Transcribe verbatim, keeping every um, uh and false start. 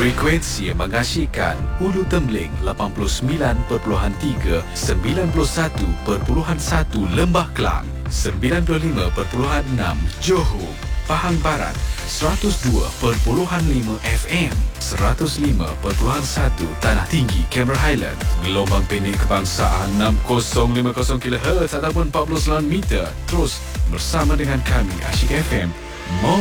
Frekuensi yang mengasyikkan Ulu Tembling lapan puluh sembilan perpuluhan tiga, sembilan puluh satu perpuluhan satu Lembah Kelang, sembilan puluh lima perpuluhan enam Johor, Pahang Barat, seratus dua perpuluhan lima F M, seratus lima perpuluhan satu Tanah Tinggi, Cameron Highland, gelombang pendek kebangsaan enam kosong lima kosong kilohertz ataupun empat puluh sembilan meter. Terus bersama dengan kami Asyik F M.